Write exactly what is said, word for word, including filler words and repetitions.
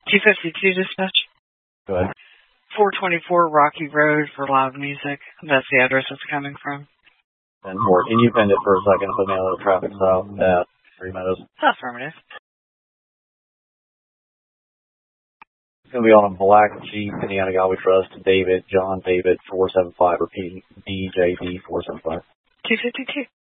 two fifty-two dispatch. Go ahead. four twenty-four Rocky Road for loud music. That's the address it's coming from. And more. Can you pend it for a second and put me on the traffic stop at Three Meadows? Affirmative. It's going to be on a black Jeep, Indiana Galway Trust, David, John David, four seven five, repeating D J D four seven five. two fifty-two.